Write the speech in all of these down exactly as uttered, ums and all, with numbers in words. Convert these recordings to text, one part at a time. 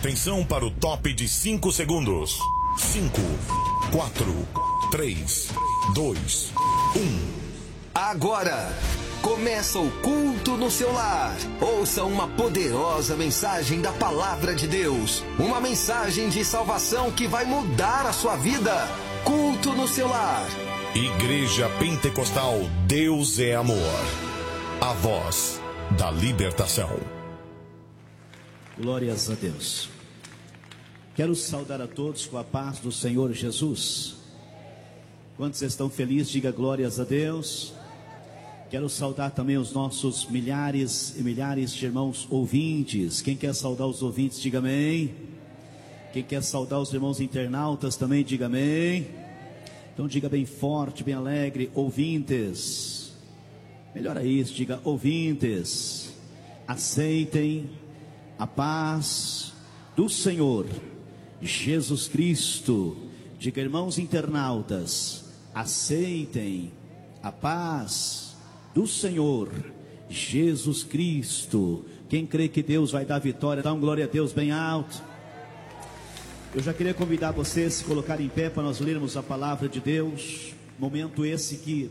Atenção para o top de cinco segundos. cinco, quatro, três, dois, um. Agora começa o culto no seu lar. Ouça uma poderosa mensagem da palavra de Deus. Uma mensagem de salvação que vai mudar a sua vida. Culto no seu lar. Igreja Pentecostal Deus é Amor. A voz da libertação. Glórias a Deus. Quero saudar a todos com a paz do Senhor Jesus. Quantos estão felizes, diga glórias a Deus. Quero saudar também os nossos milhares e milhares de irmãos ouvintes. Quem quer saudar os ouvintes, diga amém. Quem quer saudar os irmãos internautas também, diga amém. Então diga bem forte, bem alegre, ouvintes. Melhor isso, diga ouvintes. Aceitem a paz do Senhor Jesus Cristo. Diga irmãos internautas, aceitem a paz do Senhor Jesus Cristo. Quem crê que Deus vai dar vitória, dá um glória a Deus bem alto. Eu já queria convidar vocês a se colocarem em pé para nós lermos a palavra de Deus. Momento esse que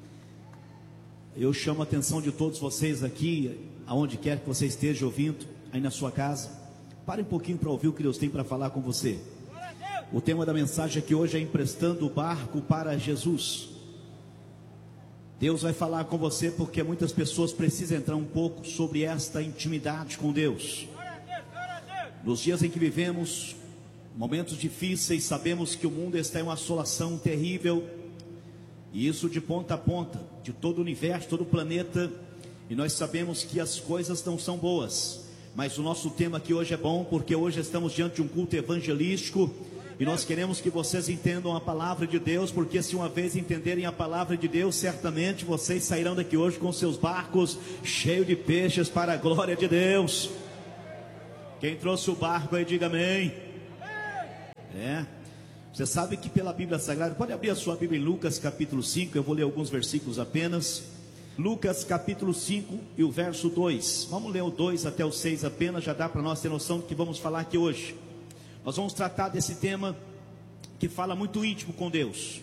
eu chamo a atenção de todos vocês aqui, aonde quer que você esteja ouvindo, aí na sua casa. Pare um pouquinho para ouvir o que Deus tem para falar com você. O tema da mensagem aqui hoje é emprestando o barco para Jesus. Deus vai falar com você porque muitas pessoas precisam entrar um pouco sobre esta intimidade com Deus. Nos dias em que vivemos momentos difíceis, sabemos que o mundo está em uma assolação terrível, e isso de ponta a ponta, de todo o universo, todo o planeta, e nós sabemos que as coisas não são boas, mas o nosso tema aqui hoje é bom, porque hoje estamos diante de um culto evangelístico, e nós queremos que vocês entendam a palavra de Deus, porque se uma vez entenderem a palavra de Deus, certamente vocês sairão daqui hoje com seus barcos cheios de peixes para a glória de Deus. Quem trouxe o barco aí, diga amém. É, você sabe que pela Bíblia Sagrada, pode abrir a sua Bíblia em Lucas capítulo cinco, eu vou ler alguns versículos apenas. Lucas capítulo cinco e o verso dois, vamos ler o dois até o seis apenas, já dá para nós ter noção do que vamos falar aqui hoje. Nós vamos tratar desse tema que fala muito íntimo com Deus.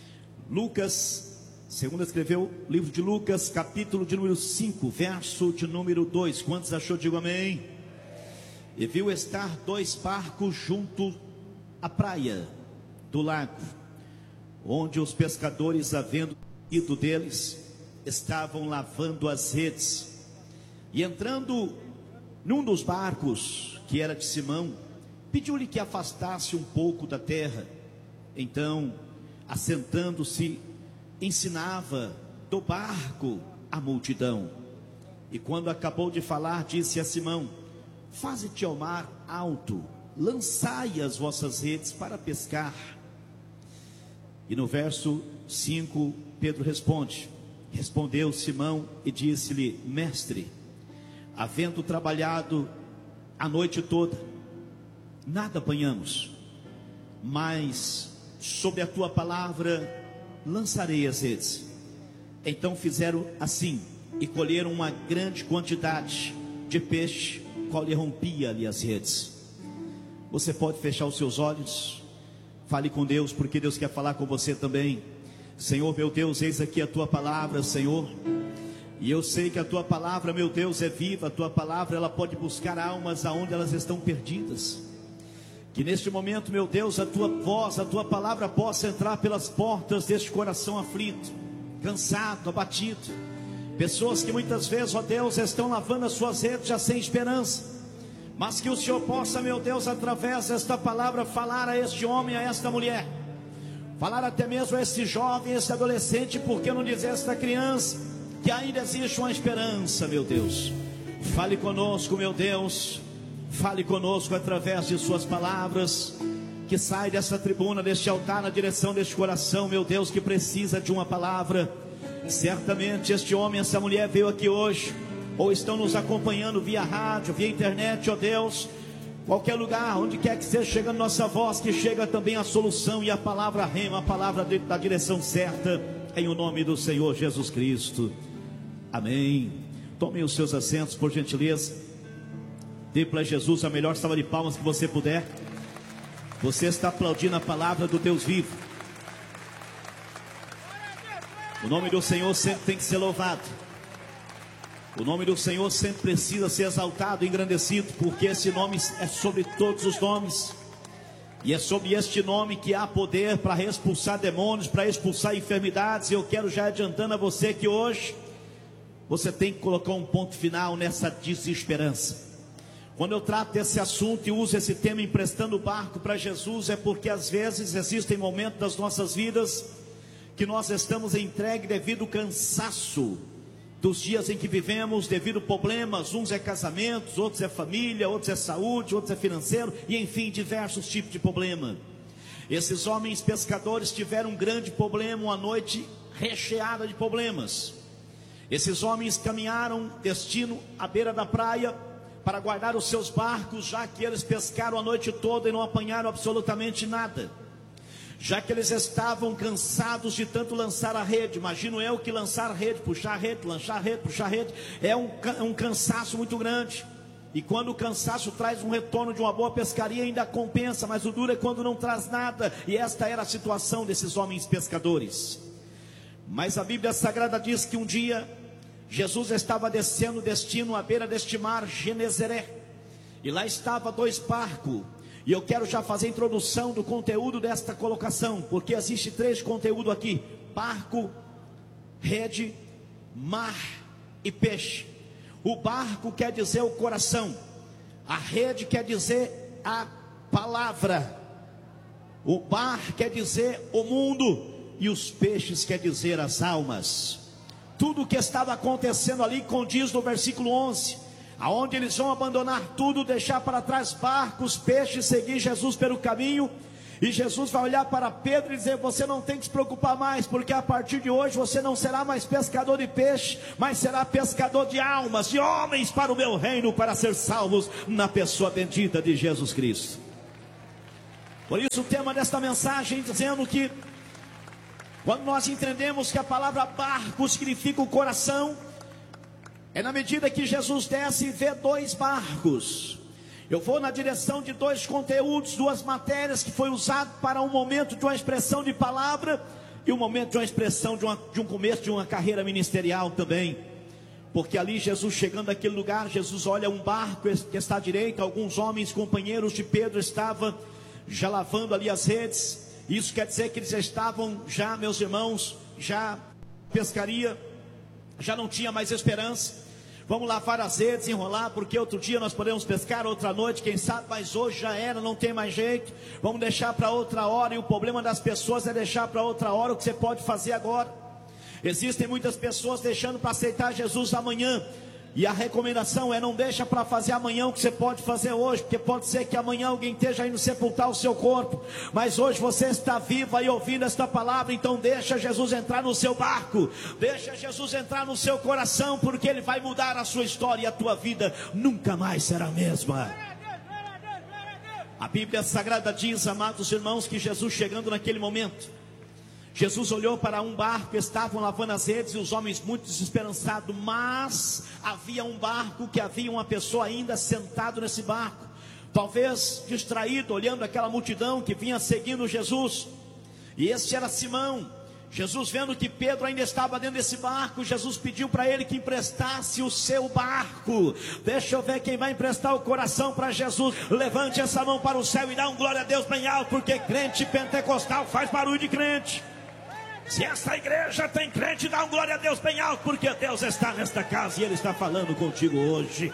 Lucas, segundo escreveu o livro de Lucas, capítulo de número cinco, verso de número dois, quantos achou, digo amém. E viu estar dois barcos junto à praia do lago, onde os pescadores, havendo ido deles, estavam lavando as redes. E entrando num dos barcos, que era de Simão, pediu-lhe que afastasse um pouco da terra. Então, assentando-se, ensinava do barco a multidão. E quando acabou de falar, disse a Simão: faze-te ao mar alto, lançai as vossas redes para pescar. E no verso cinco, Pedro responde, respondeu Simão e disse-lhe: mestre, havendo trabalhado a noite toda, nada apanhamos, mas sobre a tua palavra lançarei as redes. Então fizeram assim, e colheram uma grande quantidade de peixe, qual lhe rompia-lhe as redes. Você pode fechar os seus olhos, fale com Deus, porque Deus quer falar com você também. Senhor meu Deus, eis aqui a tua palavra, Senhor, e eu sei que a tua palavra, meu Deus, é viva. A tua palavra, ela pode buscar almas aonde elas estão perdidas. Que neste momento, meu Deus, a tua voz, a tua palavra possa entrar pelas portas deste coração aflito, cansado, abatido. Pessoas que muitas vezes, ó Deus, estão lavando as suas redes já sem esperança. Mas que o Senhor possa, meu Deus, através desta palavra, falar a este homem, a esta mulher, falar até mesmo a este jovem, a este adolescente, porque não dizer a esta criança, que ainda existe uma esperança, meu Deus. Fale conosco, meu Deus, fale conosco através de suas palavras, que sai dessa tribuna, deste altar, na direção deste coração, meu Deus, que precisa de uma palavra. Certamente este homem, essa mulher veio aqui hoje, ou estão nos acompanhando via rádio, via internet, ó Deus, qualquer lugar, onde quer que esteja chegando nossa voz, que chega também a solução e a palavra rema, a palavra da direção certa, em o nome do Senhor Jesus Cristo, amém. Tomem os seus assentos, por gentileza. Dê para Jesus a melhor salva de palmas que você puder. Você está aplaudindo a palavra do Deus vivo. O nome do Senhor sempre tem que ser louvado. O nome do Senhor sempre precisa ser exaltado, engrandecido, porque esse nome é sobre todos os nomes. E é sobre este nome que há poder para expulsar demônios, para expulsar enfermidades. E eu quero já adiantando a você que hoje você tem que colocar um ponto final nessa desesperança. Quando eu trato desse assunto e uso esse tema emprestando o barco para Jesus, é porque às vezes existem momentos das nossas vidas que nós estamos entregues devido ao cansaço dos dias em que vivemos, devido a problemas. Uns é casamentos, outros é família, outros é saúde, outros é financeiro, e enfim, diversos tipos de problema. Esses homens pescadores tiveram um grande problema, uma noite recheada de problemas. Esses homens caminharam destino à beira da praia para guardar os seus barcos, já que eles pescaram a noite toda e não apanharam absolutamente nada. Já que eles estavam cansados de tanto lançar a rede. Imagino eu que lançar a rede, puxar a rede, lançar a rede, puxar a rede, é um, um cansaço muito grande. E quando o cansaço traz um retorno de uma boa pescaria, ainda compensa, mas o duro é quando não traz nada. E esta era a situação desses homens pescadores. Mas a Bíblia Sagrada diz que um dia Jesus estava descendo destino à beira deste mar, Genezaré, e lá estava dois barcos. E eu quero já fazer a introdução do conteúdo desta colocação, porque existe três conteúdos aqui: barco, rede, mar e peixe. O barco quer dizer o coração, a rede quer dizer a palavra, o mar quer dizer o mundo, e os peixes quer dizer as almas. Tudo o que estava acontecendo ali condiz no versículo onze, aonde eles vão abandonar tudo, deixar para trás barcos, peixes, seguir Jesus pelo caminho. E Jesus vai olhar para Pedro e dizer: você não tem que se preocupar mais, porque a partir de hoje você não será mais pescador de peixe, mas será pescador de almas, de homens para o meu reino, para ser salvos na pessoa bendita de Jesus Cristo. Por isso o tema desta mensagem dizendo que quando nós entendemos que a palavra barco significa o coração, é na medida que Jesus desce e vê dois barcos. Eu vou na direção de dois conteúdos, duas matérias que foi usado para um momento de uma expressão de palavra e um momento de uma expressão de, uma, de um começo de uma carreira ministerial também. Porque ali Jesus chegando naquele lugar, Jesus olha um barco que está à direita, alguns homens companheiros de Pedro estavam já lavando ali as redes. Isso quer dizer que eles já estavam já, meus irmãos, já pescaria, já não tinha mais esperança. Vamos lavar as redes, enrolar, porque outro dia nós podemos pescar, outra noite, quem sabe, mas hoje já era, não tem mais jeito. Vamos deixar para outra hora, e o problema das pessoas é deixar para outra hora o que você pode fazer agora. Existem muitas pessoas deixando para aceitar Jesus amanhã, e a recomendação é: não deixa para fazer amanhã o que você pode fazer hoje, porque pode ser que amanhã alguém esteja indo sepultar o seu corpo, mas hoje você está viva e ouvindo esta palavra. Então deixa Jesus entrar no seu barco, deixa Jesus entrar no seu coração, porque Ele vai mudar a sua história, e a tua vida nunca mais será a mesma. A Bíblia Sagrada diz, amados irmãos, que Jesus chegando naquele momento, Jesus olhou para um barco, estavam lavando as redes e os homens muito desesperançados, mas havia um barco que havia uma pessoa ainda sentado nesse barco, talvez distraído, olhando aquela multidão que vinha seguindo Jesus, e esse era Simão. Jesus, vendo que Pedro ainda estava dentro desse barco, Jesus pediu para ele que emprestasse o seu barco. Deixa eu ver quem vai emprestar o coração para Jesus. Levante essa mão para o céu e dá um glória a Deus bem alto, porque crente pentecostal faz barulho de crente. Se essa igreja tem crente, dá um glória a Deus bem alto, porque Deus está nesta casa e Ele está falando contigo hoje.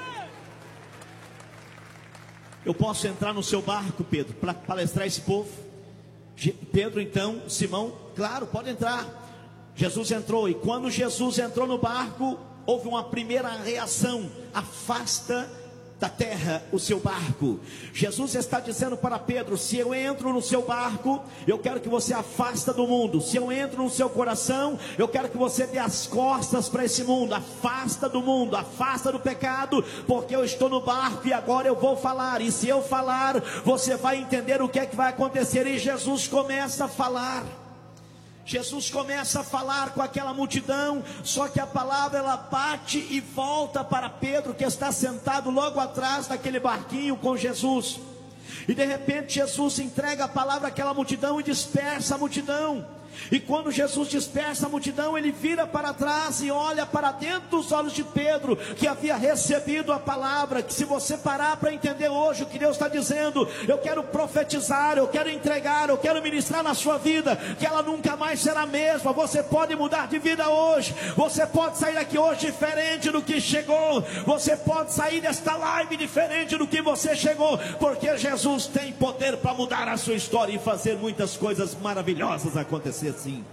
Eu posso entrar no seu barco, Pedro, para palestrar esse povo? Pedro então, Simão, claro, pode entrar. Jesus entrou, e quando Jesus entrou no barco, houve uma primeira reação: afasta da terra o seu barco. Jesus está dizendo para Pedro: se eu entro no seu barco, eu quero que você afasta do mundo. Se eu entro no seu coração, eu quero que você dê as costas para esse mundo. Afasta do mundo, afasta do pecado, porque eu estou no barco e agora eu vou falar, e se eu falar, você vai entender o que é que vai acontecer. E Jesus começa a falar. Jesus começa a falar com aquela multidão, só que a palavra ela bate e volta para Pedro, que está sentado logo atrás daquele barquinho com Jesus. E de repente Jesus entrega a palavra àquela multidão e dispersa a multidão. E quando Jesus dispersa a multidão, ele vira para trás e olha para dentro dos olhos de Pedro, que havia recebido a palavra. Que se você parar para entender hoje o que Deus está dizendo, eu quero profetizar, eu quero entregar, eu quero ministrar na sua vida, que ela nunca mais será a mesma. Você pode mudar de vida hoje, você pode sair daqui hoje diferente do que chegou, você pode sair desta live diferente do que você chegou, porque Jesus tem poder para mudar a sua história e fazer muitas coisas maravilhosas acontecer. Assim.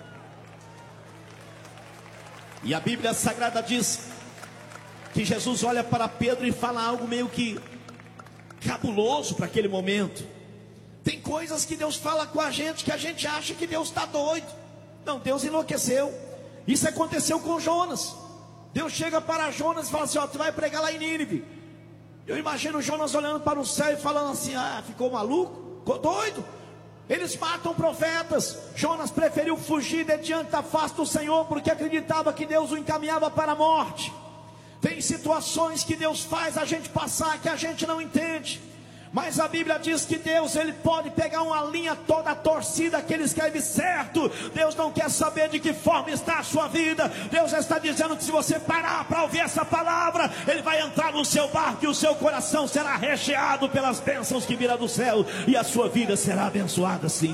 E a Bíblia Sagrada diz que Jesus olha para Pedro e fala algo meio que cabuloso para aquele momento. Tem coisas que Deus fala com a gente que a gente acha que Deus está doido. Não, Deus enlouqueceu. Isso aconteceu com Jonas. Deus chega para Jonas e fala assim: ó, tu vai pregar lá em Nínive. Eu imagino Jonas olhando para o céu e falando assim: ah, ficou maluco? Ficou doido? Eles matam profetas. Jonas preferiu fugir de diante da face do Senhor, porque acreditava que Deus o encaminhava para a morte. Tem situações que Deus faz a gente passar que a gente não entende, mas a Bíblia diz que Deus, ele pode pegar uma linha toda torcida que ele escreve certo. Deus não quer saber de que forma está a sua vida. Deus está dizendo que se você parar para ouvir essa palavra, ele vai entrar no seu barco e o seu coração será recheado pelas bênçãos que virão do céu, e a sua vida será abençoada sim.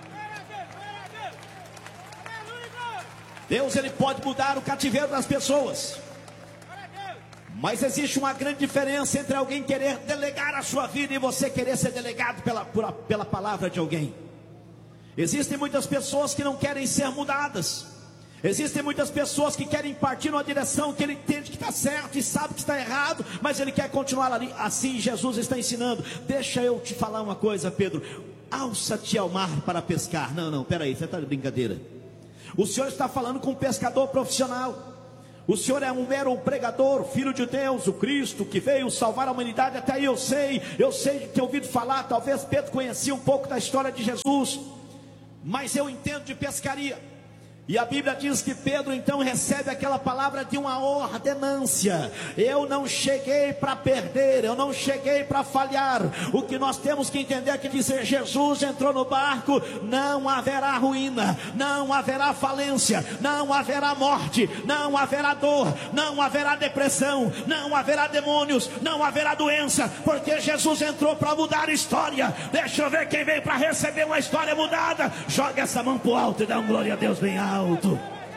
Deus, ele pode mudar o cativeiro das pessoas, mas existe uma grande diferença entre alguém querer delegar a sua vida e você querer ser delegado pela, pela, pela palavra de alguém. Existem muitas pessoas que não querem ser mudadas. Existem muitas pessoas que querem partir numa direção que ele entende que está certo e sabe que está errado, mas ele quer continuar ali. Assim Jesus está ensinando. Deixa eu te falar uma coisa, Pedro. Alça-te ao mar para pescar. Não, não, peraí, você está de brincadeira. O Senhor está falando com um pescador profissional. O Senhor é um mero pregador, filho de Deus, o Cristo que veio salvar a humanidade. Até aí eu sei, eu sei de ter ouvido falar. Talvez Pedro conhecia um pouco da história de Jesus, mas eu entendo de pescaria. E a Bíblia diz que Pedro então recebe aquela palavra de uma ordenância. Eu não cheguei para perder, eu não cheguei para falhar. O que nós temos que entender é que dizer Jesus entrou no barco, não haverá ruína, não haverá falência, não haverá morte, não haverá dor, não haverá depressão, não haverá demônios, não haverá doença, porque Jesus entrou para mudar a história. Deixa eu ver quem veio para receber uma história mudada. Joga essa mão para o alto e dá um glória a Deus bem alto. Alto.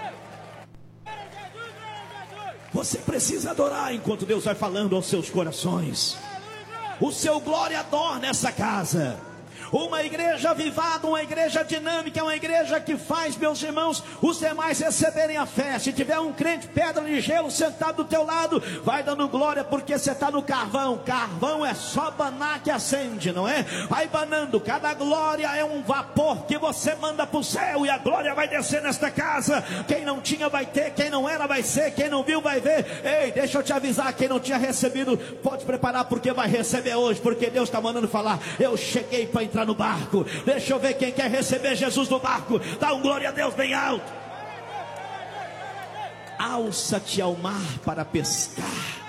Você precisa adorar enquanto Deus vai falando aos seus corações. O seu glória adora nessa casa. Uma igreja avivada, uma igreja dinâmica, uma igreja que faz, meus irmãos, os demais receberem a fé. Se tiver um crente pedra de gelo sentado do teu lado, vai dando glória, porque você está no carvão. Carvão é só banar que acende, não é? Vai banando, cada glória é um vapor que você manda para o céu, e a glória vai descer nesta casa. Quem não tinha vai ter, quem não era vai ser, quem não viu vai ver. Ei, deixa eu te avisar, quem não tinha recebido, pode preparar, porque vai receber hoje, porque Deus está mandando falar. Eu cheguei para entrar no barco. Deixa eu ver quem quer receber Jesus no barco. Dá um glória a Deus bem alto. Alça-te ao mar para pescar.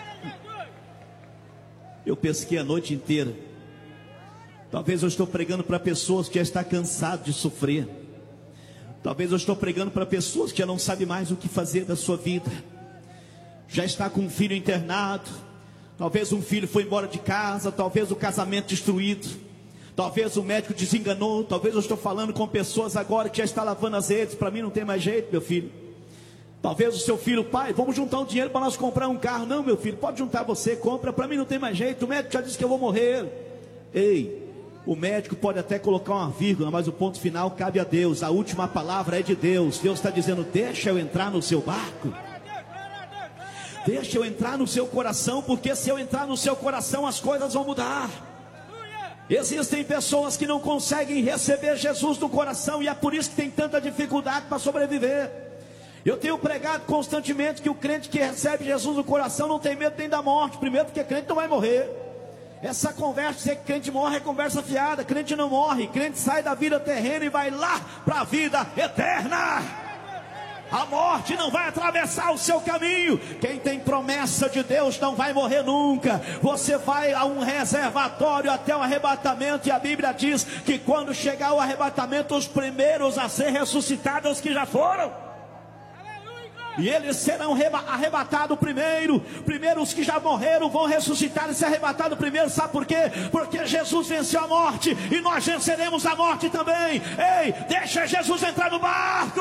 Eu pesquei a noite inteira. Talvez eu estou pregando para pessoas que já estão cansadas de sofrer. Talvez eu estou pregando para pessoas que já não sabem mais o que fazer da sua vida. Já está com um filho internado. Talvez um filho foi embora de casa. Talvez o casamento destruído. Talvez o médico desenganou. Talvez eu estou falando com pessoas agora que já está lavando as redes. Para mim não tem mais jeito, meu filho. Talvez o seu filho, pai, vamos juntar um dinheiro para nós comprar um carro. Não, meu filho, pode juntar você, compra. Para mim não tem mais jeito, o médico já disse que eu vou morrer. Ei, o médico pode até colocar uma vírgula, mas o ponto final cabe a Deus. A última palavra é de Deus. Deus está dizendo, deixa eu entrar no seu barco. Deixa eu entrar no seu coração, porque se eu entrar no seu coração as coisas vão mudar. Existem pessoas que não conseguem receber Jesus no coração, e é por isso que tem tanta dificuldade para sobreviver. Eu tenho pregado constantemente que o crente que recebe Jesus no coração não tem medo nem da morte. Primeiro porque crente não vai morrer. Essa conversa, dizer que crente morre é conversa fiada. Crente não morre, crente sai da vida terrena e vai lá para a vida eterna. A morte não vai atravessar o seu caminho. Quem tem promessa de Deus não vai morrer nunca. Você vai a um reservatório até o arrebatamento. E a Bíblia diz que quando chegar o arrebatamento, os primeiros a ser ressuscitados que já foram, e eles serão arrebatados primeiro. Primeiro os que já morreram vão ressuscitar e ser arrebatados primeiro. Sabe por quê? Porque Jesus venceu a morte e nós venceremos a morte também. Ei, deixa Jesus entrar no barco.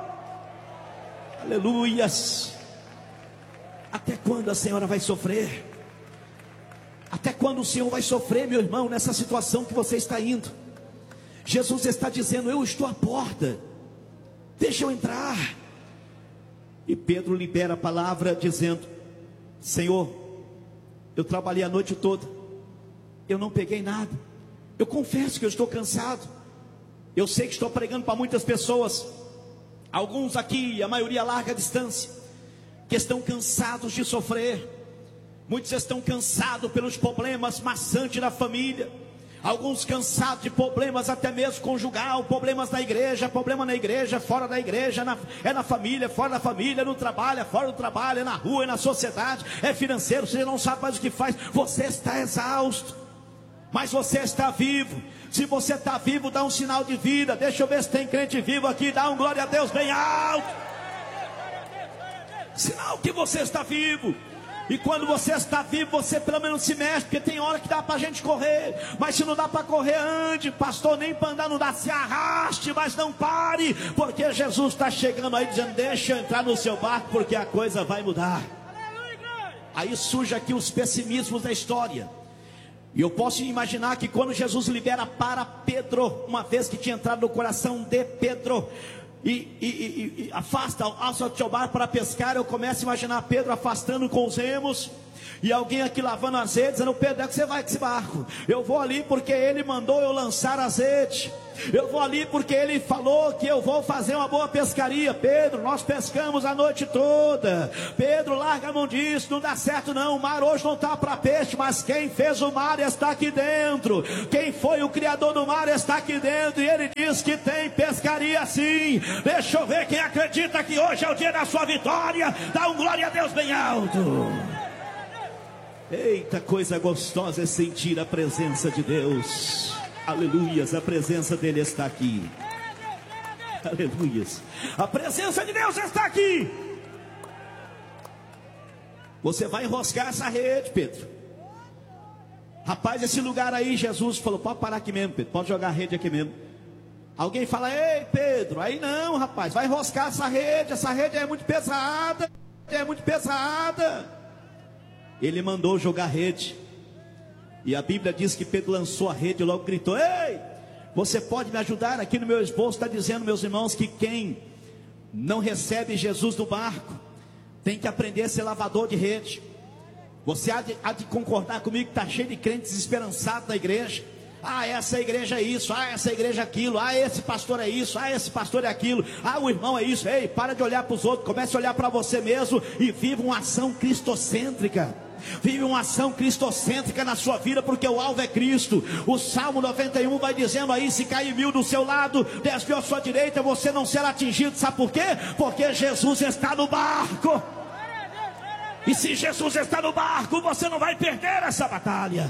Aleluias. Até quando a senhora vai sofrer? Até quando o Senhor vai sofrer, meu irmão, nessa situação que você está indo? Jesus está dizendo: eu estou à porta, deixa eu entrar. E Pedro libera a palavra dizendo: Senhor, eu trabalhei a noite toda, eu não peguei nada, eu confesso que eu estou cansado, eu sei que estou pregando para muitas pessoas, alguns aqui, a maioria a larga distância, que estão cansados de sofrer, muitos estão cansados pelos problemas maçantes da família, alguns cansados de problemas até mesmo conjugal, problemas na igreja, problema na igreja, fora da igreja, na, é na família, fora da família, no trabalho, é fora do trabalho, é na rua, é na sociedade, é financeiro, você não sabe mais o que faz, você está exausto, mas você está vivo. Se você está vivo, dá um sinal de vida. Deixa eu ver se tem crente vivo aqui, dá um glória a Deus bem alto, sinal que você está vivo. E quando você está vivo, você pelo menos se mexe, porque tem hora que dá para a gente correr, mas se não dá para correr, ande, pastor, nem para andar não dá, se arraste, mas não pare, porque Jesus está chegando aí dizendo: deixa eu entrar no seu barco, porque a coisa vai mudar. Aí surge aqui os pessimismos da história, e eu posso imaginar que quando Jesus libera para Pedro, uma vez que tinha entrado no coração de Pedro, E, e, e, e afasta, alça o teu barco para pescar, eu começo a imaginar Pedro afastando com os remos, e alguém aqui lavando azeite, dizendo: Pedro, é que você vai com esse barco? Eu vou ali porque ele mandou eu lançar azeite, eu vou ali porque ele falou que eu vou fazer uma boa pescaria. Pedro, nós pescamos a noite toda. Pedro, larga a mão disso, não dá certo não, o mar hoje não está para peixe, mas quem fez o mar está aqui dentro, quem foi o criador do mar está aqui dentro, e ele diz que tem pescaria sim. Deixa eu ver quem acredita que hoje é o dia da sua vitória, dá um glória a Deus bem alto. Eita, coisa gostosa é sentir a presença de Deus. Aleluias, a presença dele está aqui. Aleluias, a presença de Deus está aqui. Você vai enroscar essa rede, Pedro. Rapaz, esse lugar aí, Jesus falou: pode parar aqui mesmo, Pedro, pode jogar a rede aqui mesmo. Alguém fala: ei, Pedro, aí não, rapaz, vai enroscar essa rede, essa rede é muito pesada, é muito pesada. Ele mandou jogar a rede, e a Bíblia diz que Pedro lançou a rede e logo gritou: ei, você pode me ajudar? Aqui no meu esboço está dizendo, meus irmãos, que quem não recebe Jesus no barco tem que aprender a ser lavador de rede. Você há de, há de concordar comigo que está cheio de crentes desesperançados na igreja. Ah, essa igreja é isso, ah, essa igreja é aquilo, ah, esse pastor é isso, ah, esse pastor é aquilo, ah, o irmão é isso. Ei, para de olhar para os outros, comece a olhar para você mesmo e viva uma ação cristocêntrica. Vive uma ação cristocêntrica na sua vida, porque o alvo é Cristo. O Salmo noventa e um vai dizendo aí: se cair mil do seu lado, dez mil à sua direita, você não será atingido. Sabe por quê? Porque Jesus está no barco. E se Jesus está no barco, você não vai perder essa batalha.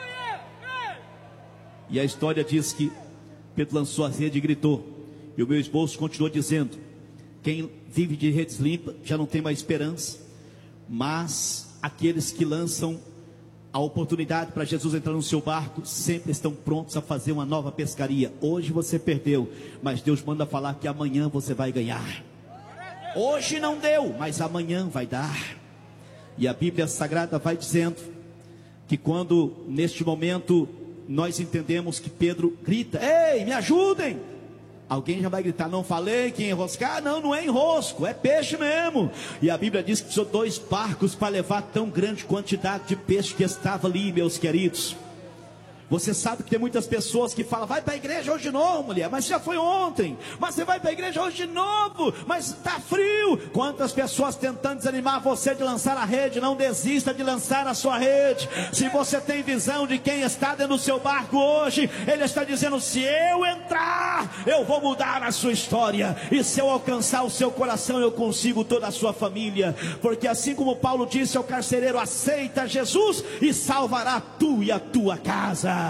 E a história diz que Pedro lançou a rede e gritou, e o meu esboço continuou dizendo: quem vive de redes limpas já não tem mais esperança, mas aqueles que lançam a oportunidade para Jesus entrar no seu barco sempre estão prontos a fazer uma nova pescaria. Hoje você perdeu, mas Deus manda falar que amanhã você vai ganhar. Hoje não deu, mas amanhã vai dar. E a Bíblia Sagrada vai dizendo que quando neste momento nós entendemos que Pedro grita: ei, me ajudem! Alguém já vai gritar: não falei que enroscar? Não, não é enrosco, é peixe mesmo. E a Bíblia diz que precisou dois barcos para levar tão grande quantidade de peixe que estava ali, meus queridos. Você sabe que tem muitas pessoas que falam: vai para a igreja hoje de novo, mulher, mas já foi ontem. Mas você vai para a igreja hoje de novo, mas está frio. Quantas pessoas tentando desanimar você de lançar a rede? Não desista de lançar a sua rede. Se você tem visão de quem está dentro do seu barco hoje, ele está dizendo: se eu entrar, eu vou mudar a sua história. E se eu alcançar o seu coração, eu consigo toda a sua família. Porque assim como Paulo disse ao carcereiro: aceita Jesus e salvará tu e a tua casa.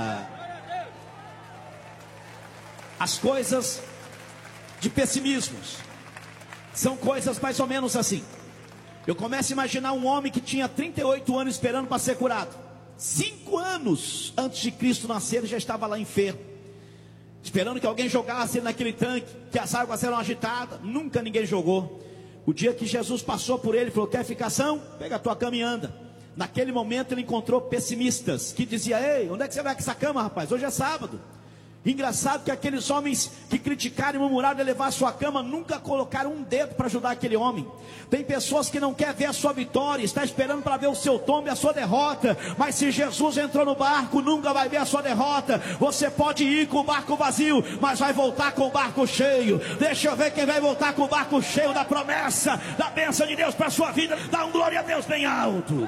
As coisas de pessimismos são coisas mais ou menos assim. Eu começo a imaginar um homem que tinha trinta e oito anos esperando para ser curado. Cinco anos antes de Cristo nascer, ele já estava lá enfermo, esperando que alguém jogasse ele naquele tanque, que as águas eram agitadas. Nunca ninguém jogou. O dia que Jesus passou por ele, falou: quer ficar são? Pega a tua cama e anda. Naquele momento ele encontrou pessimistas que diziam: ei, onde é que você vai com essa cama, rapaz? Hoje é sábado. Engraçado que aqueles homens que criticaram e murmuraram de levar a sua cama nunca colocaram um dedo para ajudar aquele homem. Tem pessoas que não querem ver a sua vitória, está esperando para ver o seu tombo e a sua derrota. Mas se Jesus entrou no barco, nunca vai ver a sua derrota. Você pode ir com o barco vazio, mas vai voltar com o barco cheio. Deixa eu ver quem vai voltar com o barco cheio da promessa, da bênção de Deus para a sua vida. Dá um glória a Deus bem alto.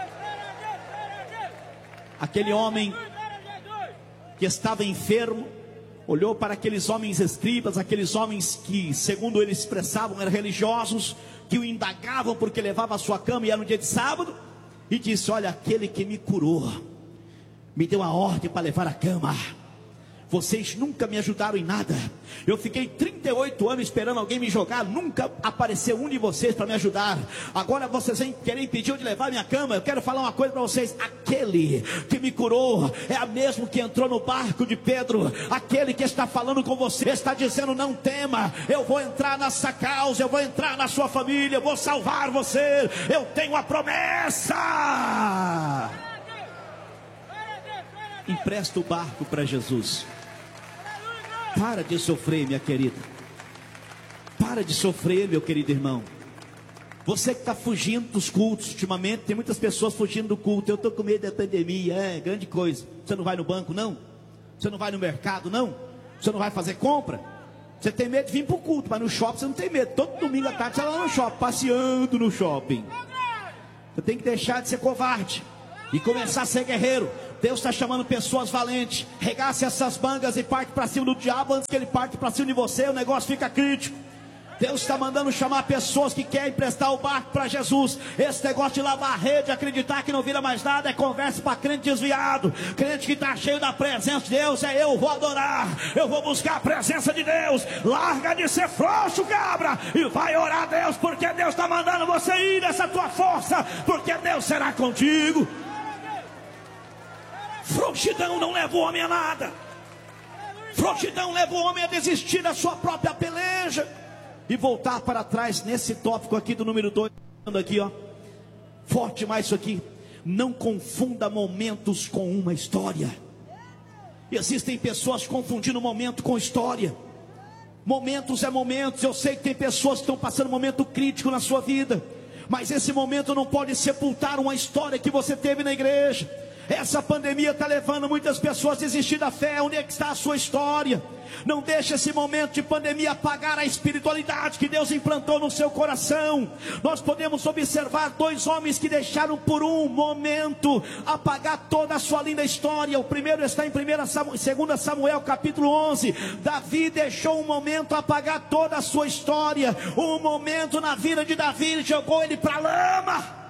Aquele homem que estava enfermo olhou para aqueles homens escribas, aqueles homens que, segundo eles expressavam, eram religiosos, que o indagavam porque levava a sua cama e era no dia de sábado, e disse: olha, aquele que me curou me deu a ordem para levar a cama. Vocês nunca me ajudaram em nada. Eu fiquei trinta e oito anos esperando alguém me jogar, nunca apareceu um de vocês para me ajudar. Agora vocês vêm querer impedir de levar minha cama. Eu quero falar uma coisa para vocês: aquele que me curou é a mesmo que entrou no barco de Pedro. Aquele que está falando com você está dizendo: não tema, eu vou entrar nessa causa, eu vou entrar na sua família, eu vou salvar você, eu tenho a promessa. Empresta o barco para Jesus. Para de sofrer, minha querida. Para de sofrer, meu querido irmão. Você que está fugindo dos cultos ultimamente, tem muitas pessoas fugindo do culto. Eu estou com medo da pandemia. É, grande coisa. Você não vai no banco, não? Você não vai no mercado, não? Você não vai fazer compra? Você tem medo de vir para o culto, mas no shopping você não tem medo. Todo domingo à tarde você está lá no shopping, passeando no shopping. Você tem que deixar de ser covarde e começar a ser guerreiro. Deus está chamando pessoas valentes. Regace essas mangas e parte para cima do diabo antes que ele parte para cima de você. O negócio fica crítico. Deus está mandando chamar pessoas que querem emprestar o barco para Jesus. Esse negócio de lavar a rede, acreditar que não vira mais nada, é conversa para crente desviado. Crente que está cheio da presença de Deus. É: eu vou adorar, eu vou buscar a presença de Deus. Larga de ser frouxo, cabra, e vai orar a Deus, porque Deus está mandando você ir nessa tua força, porque Deus será contigo. Frouxidão não leva o homem a nada. Frouxidão leva o homem a desistir da sua própria peleja e voltar para trás. Nesse tópico aqui do número dois, aqui ó, forte mais isso aqui: não confunda momentos com uma história. Existem pessoas confundindo momento com história. Momentos é momentos. Eu sei que tem pessoas que estão passando um momento crítico na sua vida, mas esse momento não pode sepultar uma história que você teve na igreja. Essa pandemia está levando muitas pessoas a desistir da fé. Onde é que está a sua história? Não deixe esse momento de pandemia apagar a espiritualidade que Deus implantou no seu coração. Nós podemos observar dois homens que deixaram por um momento apagar toda a sua linda história. O primeiro está em primeira Samuel, segunda Samuel capítulo onze. Davi deixou um momento apagar toda a sua história. Um momento na vida de Davi jogou ele para a lama.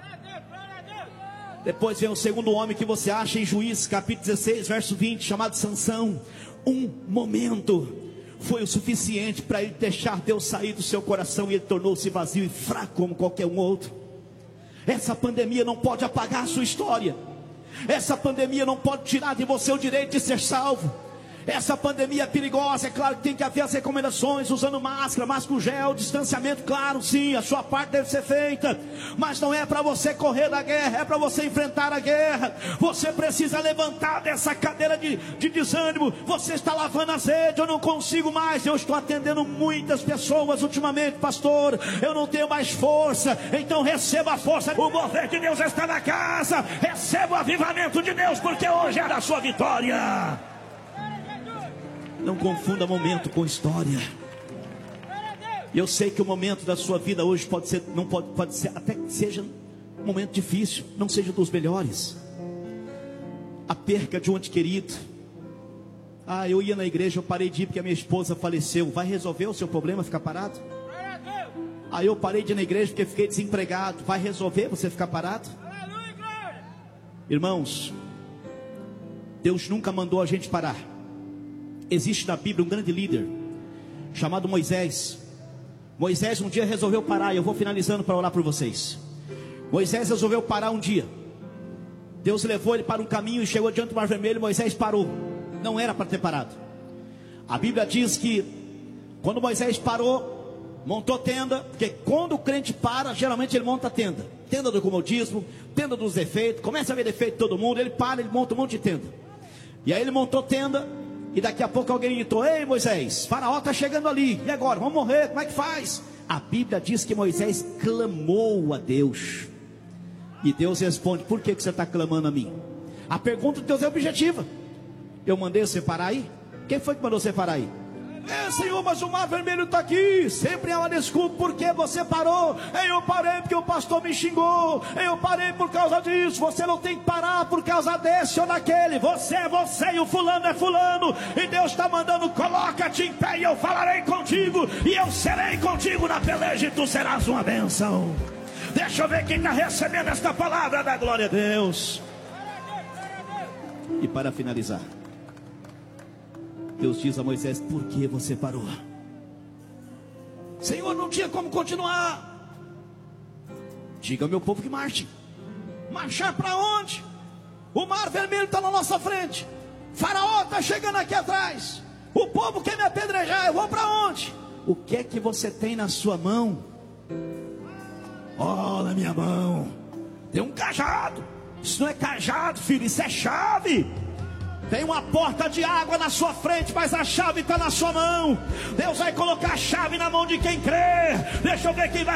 Depois vem o segundo homem que você acha em Juízes capítulo dezesseis, verso vinte, chamado Sansão. Um momento foi o suficiente para ele deixar Deus sair do seu coração, e ele tornou-se vazio e fraco como qualquer um outro. Essa pandemia não pode apagar a sua história. Essa pandemia não pode tirar de você o direito de ser salvo. Essa pandemia é perigosa, é claro que tem que haver as recomendações, usando máscara, máscara gel, distanciamento, claro, sim, a sua parte deve ser feita, mas não é para você correr da guerra, é para você enfrentar a guerra. Você precisa levantar dessa cadeira de, de desânimo. Você está lavando as redes, eu não consigo mais, eu estou atendendo muitas pessoas ultimamente, pastor, eu não tenho mais força. Então receba a força, o mover de Deus está na casa, receba o avivamento de Deus, porque hoje é da sua vitória. Não confunda momento com história. Eu sei que o momento da sua vida hoje pode ser, não pode, pode ser, até que seja um momento difícil, não seja dos melhores. A perca de um ente querido. Ah, eu ia na igreja, eu parei de ir porque a minha esposa faleceu. Vai resolver o seu problema ficar parado? Ah, eu parei de ir na igreja porque fiquei desempregado. Vai resolver você ficar parado? Irmãos, Deus nunca mandou a gente parar. Existe na Bíblia um grande líder chamado Moisés. Moisés um dia resolveu parar, e eu vou finalizando para orar por vocês. Moisés resolveu parar um dia. Deus levou ele para um caminho e chegou diante do Mar Vermelho. Moisés parou, não era para ter parado. A Bíblia diz que quando Moisés parou, montou tenda, porque quando o crente para, geralmente ele monta tenda. Tenda do comodismo, tenda dos defeitos, começa a ver defeito de todo mundo, ele para, ele monta um monte de tenda. E aí ele montou tenda, e daqui a pouco alguém gritou: ei Moisés, Faraó está chegando ali, e agora, vamos morrer, como é que faz? A Bíblia diz que Moisés clamou a Deus, e Deus responde: por que, que você está clamando a mim? A pergunta de Deus é objetiva. Eu mandei você parar aí? Quem foi que mandou você parar aí? É, Senhor, mas o Mar Vermelho está aqui. Sempre é uma desculpa. Por que você parou? Eu parei porque o pastor me xingou. Eu parei por causa disso. Você não tem que parar por causa desse ou daquele. Você é você e o fulano é fulano. E Deus está mandando: coloca-te em pé e eu falarei contigo, e eu serei contigo na peleja, e tu serás uma bênção. Deixa eu ver quem está recebendo esta palavra da glória a Deus. E para finalizar, Deus diz a Moisés: por que você parou? Senhor, não tinha como continuar. Diga ao meu povo que marche. Marchar para onde? O Mar Vermelho está na nossa frente. Faraó está chegando aqui atrás. O povo quer me apedrejar. Eu vou para onde? O que é que você tem na sua mão? Oh, na minha mão tem um cajado. Isso não é cajado, filho, isso é chave. Tem uma porta de água na sua frente, mas a chave está na sua mão. Deus vai colocar a chave na mão de quem crê. Deixa eu ver quem vai